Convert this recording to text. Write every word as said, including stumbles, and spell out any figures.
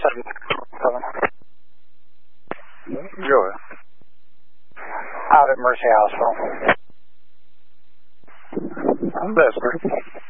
seven seven. Go ahead. Out at Mercy Hospital. I'm listening.